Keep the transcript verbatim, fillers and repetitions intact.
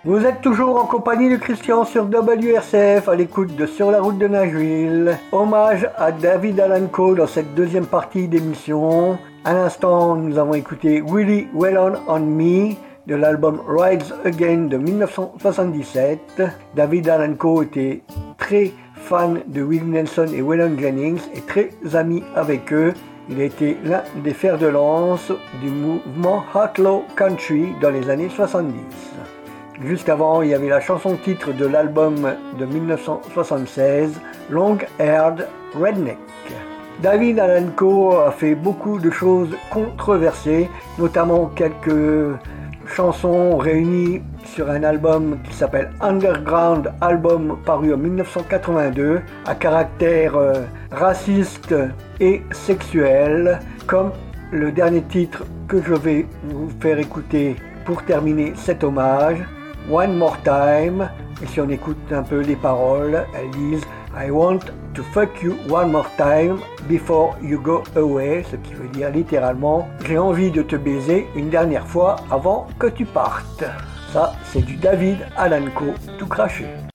Vous êtes toujours en compagnie de Christian sur W R C F à l'écoute de Sur la route de Nashville. Hommage à David Allan Coe dans cette deuxième partie d'émission. À l'instant, nous avons écouté Willie Whelan on Me de l'album Rides Again de dix-neuf cent soixante-dix-sept. David Allan Coe était très fan de Willie Nelson et Waylon Jennings et très ami avec eux. Il a été l'un des fers de lance du mouvement Outlaw Country dans les années soixante-dix. Juste avant, il y avait la chanson titre de l'album de dix-neuf cent soixante-seize, Long Haired Redneck. David Allan Coe a fait beaucoup de choses controversées, notamment quelques chansons réunies sur un album qui s'appelle Underground Album paru en dix-neuf cent quatre-vingt-deux, à caractère euh, raciste et sexuel, comme le dernier titre que je vais vous faire écouter pour terminer cet hommage, One More Time. Et si on écoute un peu les paroles, elles disent I want to fuck you one more time before you go away, ce qui veut dire littéralement j'ai envie de te baiser une dernière fois avant que tu partes. Ça, c'est du David Allan Coe tout craché.